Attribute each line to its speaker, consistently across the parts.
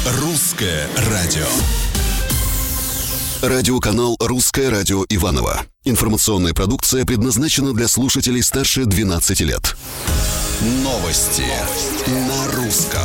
Speaker 1: Русское радио. Радиоканал «Русское радио» Иваново. Информационная продукция предназначена для слушателей старше 12 лет. Новости на русском.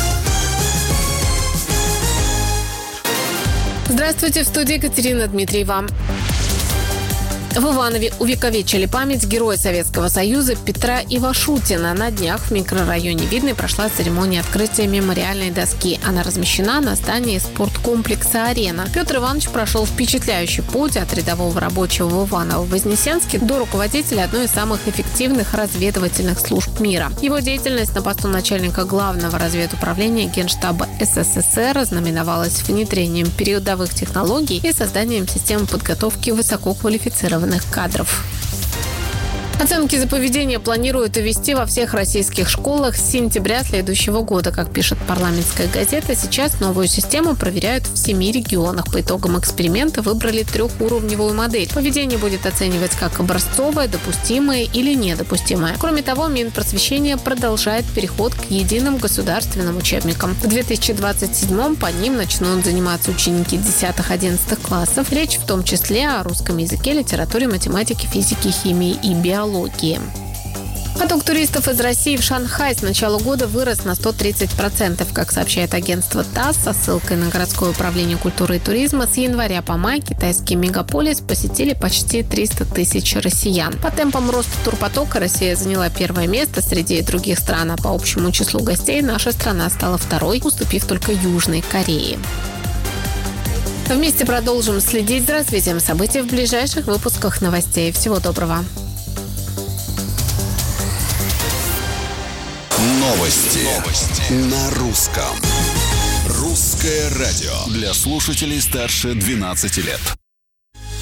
Speaker 2: Здравствуйте, в студии Екатерина Дмитриева. В Иванове увековечили память героя Советского Союза Петра Ивашутина. На днях в микрорайоне Видный прошла церемония открытия мемориальной доски. Она размещена на здании спорткомплекса «Арена». Петр Иванович прошел впечатляющий путь от рядового рабочего в Иваново-Вознесенске до руководителя одной из самых эффективных разведывательных служб мира. Его деятельность на посту начальника главного разведуправления Генштаба СССР знаменовалась внедрением передовых технологий и созданием системы подготовки высококвалифицированных кадров. Оценки за поведение планируют ввести во всех российских школах с сентября следующего года. Как пишет парламентская газета, сейчас новую систему проверяют в 7 регионах. По итогам эксперимента выбрали трехуровневую модель. Поведение будет оценивать как образцовое, допустимое или недопустимое. Кроме того, Минпросвещение продолжает переход к единым государственным учебникам. В 2027-м по ним начнут заниматься ученики 10-11 классов. Речь в том числе о русском языке, литературе, математике, физике, химии и биологии. Поток туристов из России в Шанхай с начала года вырос на 130%. Как сообщает агентство ТАСС со ссылкой на городское управление культуры и туризма, с января по май китайский мегаполис посетили почти 300 тысяч россиян. По темпам роста турпотока Россия заняла первое место среди других стран, а по общему числу гостей наша страна стала второй, уступив только Южной Корее. Вместе продолжим следить за развитием событий в ближайших выпусках новостей. Всего доброго.
Speaker 1: Новости на русском. Русское радио для слушателей старше 12 лет.